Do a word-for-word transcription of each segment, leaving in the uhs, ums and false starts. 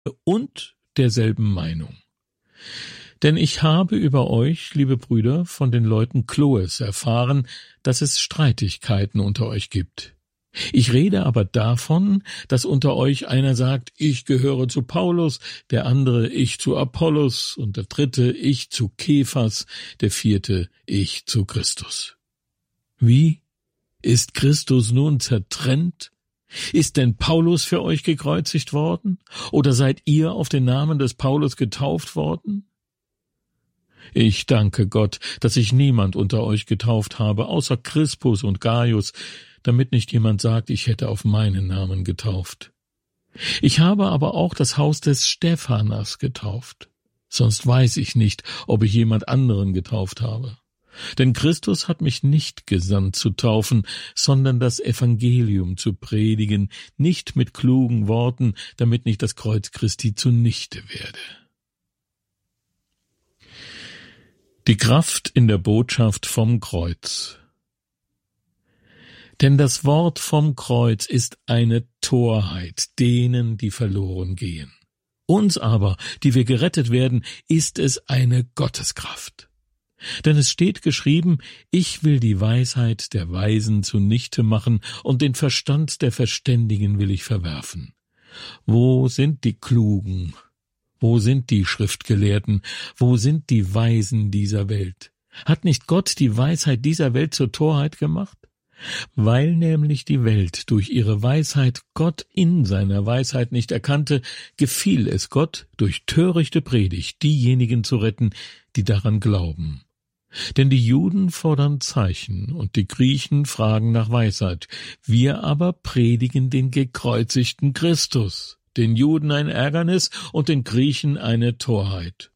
und derselben Meinung. Denn ich habe über euch, liebe Brüder, von den Leuten Chloes erfahren, dass es Streitigkeiten unter euch gibt. Ich rede aber davon, dass unter euch einer sagt, ich gehöre zu Paulus, der andere, ich zu Apollos, und der dritte, ich zu Kephas, der vierte, ich zu Christus. Wie? Ist Christus nun zertrennt? Ist denn Paulus für euch gekreuzigt worden? Oder seid ihr auf den Namen des Paulus getauft worden? Ich danke Gott, dass ich niemand unter euch getauft habe, außer Crispus und Gaius, damit nicht jemand sagt, ich hätte auf meinen Namen getauft. Ich habe aber auch das Haus des Stephanas getauft. Sonst weiß ich nicht, ob ich jemand anderen getauft habe. Denn Christus hat mich nicht gesandt zu taufen, sondern das Evangelium zu predigen, nicht mit klugen Worten, damit nicht das Kreuz Christi zunichte werde. Die Kraft in der Botschaft vom Kreuz. Denn das Wort vom Kreuz ist eine Torheit denen, die verloren gehen. Uns aber, die wir gerettet werden, ist es eine Gotteskraft. Denn es steht geschrieben, ich will die Weisheit der Weisen zunichte machen und den Verstand der Verständigen will ich verwerfen. Wo sind die Klugen? Wo sind die Schriftgelehrten? Wo sind die Weisen dieser Welt? Hat nicht Gott die Weisheit dieser Welt zur Torheit gemacht? Weil nämlich die Welt durch ihre Weisheit Gott in seiner Weisheit nicht erkannte, gefiel es Gott, durch törichte Predigt diejenigen zu retten, die daran glauben. Denn die Juden fordern Zeichen und die Griechen fragen nach Weisheit. Wir aber predigen den gekreuzigten Christus, den Juden ein Ärgernis und den Griechen eine Torheit.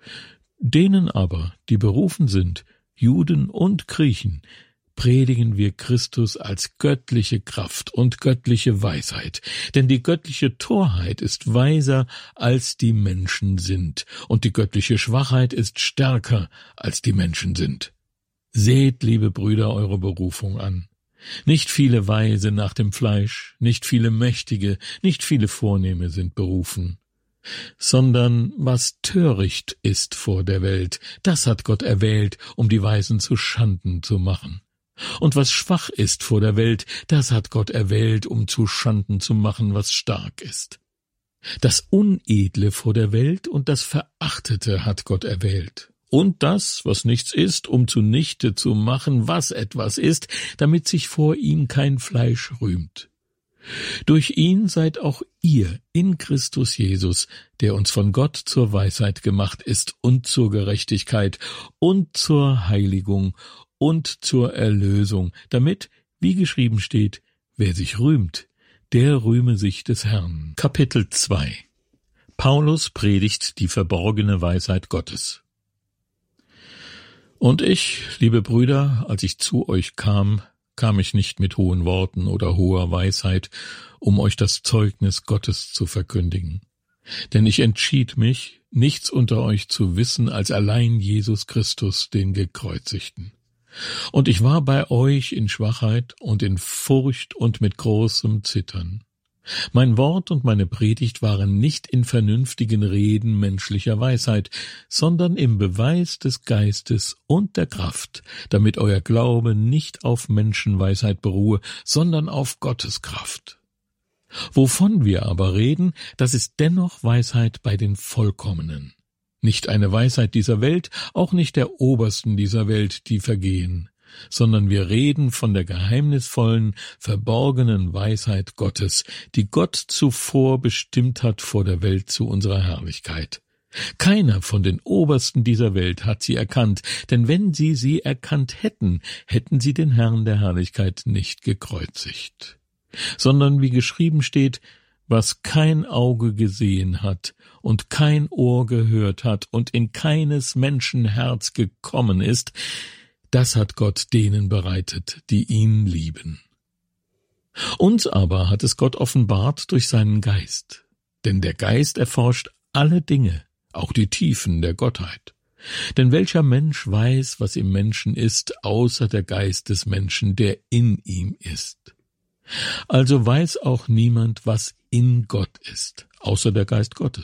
Denen aber, die berufen sind, Juden und Griechen, predigen wir Christus als göttliche Kraft und göttliche Weisheit, denn die göttliche Torheit ist weiser, als die Menschen sind, und die göttliche Schwachheit ist stärker, als die Menschen sind. Seht, liebe Brüder, eure Berufung an. Nicht viele Weise nach dem Fleisch, nicht viele Mächtige, nicht viele Vornehme sind berufen, sondern was töricht ist vor der Welt, das hat Gott erwählt, um die Weisen zu Schanden zu machen. Und was schwach ist vor der Welt, das hat Gott erwählt, um zu Schanden zu machen, was stark ist. Das Unedle vor der Welt und das Verachtete hat Gott erwählt. Und das, was nichts ist, um zunichte zu machen, was etwas ist, damit sich vor ihm kein Fleisch rühmt. Durch ihn seid auch ihr in Christus Jesus, der uns von Gott zur Weisheit gemacht ist und zur Gerechtigkeit und zur Heiligung und zur Erlösung, damit, wie geschrieben steht, wer sich rühmt, der rühme sich des Herrn. Kapitel zwei. Paulus predigt die verborgene Weisheit Gottes. Und ich, liebe Brüder, als ich zu euch kam, kam ich nicht mit hohen Worten oder hoher Weisheit, um euch das Zeugnis Gottes zu verkündigen. Denn ich entschied mich, nichts unter euch zu wissen als allein Jesus Christus, den Gekreuzigten. Und ich war bei euch in Schwachheit und in Furcht und mit großem Zittern. Mein Wort und meine Predigt waren nicht in vernünftigen Reden menschlicher Weisheit, sondern im Beweis des Geistes und der Kraft, damit euer Glaube nicht auf Menschenweisheit beruhe, sondern auf Gottes Kraft. Wovon wir aber reden, das ist dennoch Weisheit bei den Vollkommenen. Nicht eine Weisheit dieser Welt, auch nicht der Obersten dieser Welt, die vergehen, sondern wir reden von der geheimnisvollen, verborgenen Weisheit Gottes, die Gott zuvor bestimmt hat vor der Welt zu unserer Herrlichkeit. Keiner von den Obersten dieser Welt hat sie erkannt, denn wenn sie sie erkannt hätten, hätten sie den Herrn der Herrlichkeit nicht gekreuzigt. Sondern wie geschrieben steht, was kein Auge gesehen hat und kein Ohr gehört hat und in keines Menschen Herz gekommen ist, das hat Gott denen bereitet, die ihn lieben. Uns aber hat es Gott offenbart durch seinen Geist, denn der Geist erforscht alle Dinge, auch die Tiefen der Gottheit. Denn welcher Mensch weiß, was im Menschen ist, außer der Geist des Menschen, der in ihm ist? Also weiß auch niemand, was in Gott ist, außer der Geist Gottes.